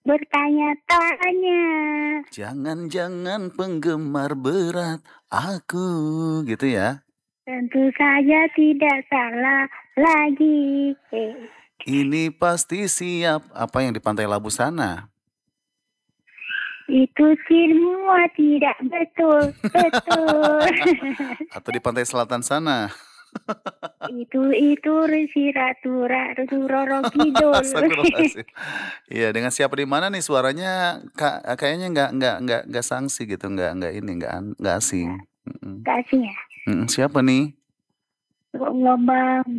bertanya-tanya. Jangan-jangan penggemar berat aku, gitu ya. Tentu saja tidak salah lagi. Ini pasti siap. Apa yang di Pantai Labu sana? Itu semua tidak betul, betul. Atau di Pantai Selatan sana? itu si Roro Kidul. Astagfirullahaladzim. Iya, dengan siapa di mana nih suaranya kayaknya nggak sangsi gitu, nggak ini, nggak asing. Mm-mm. Kasih ya. Siapa nih? Lomba